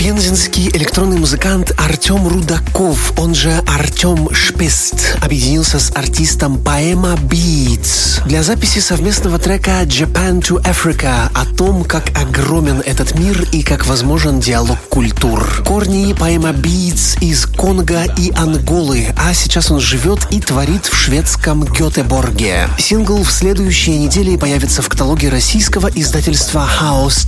Пензенский электронный музыкант Артем Рудаков, он же Артем Шпист, объединился с артистом Poema Beats для записи совместного трека Japan to Africa о том, как огромен этот мир и как возможен диалог культур. Корни Poema Beats из Конго и Анголы, а сейчас он живет и творит в шведском Гетеборге. Сингл в следующей неделе появится в каталоге российского издательства House